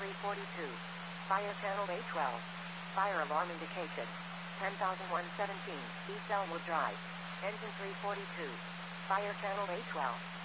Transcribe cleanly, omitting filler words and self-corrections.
342. Fire channel A12. Fire alarm indication. 10,117, East Elmwood Drive. Engine 342. Fire channel A12.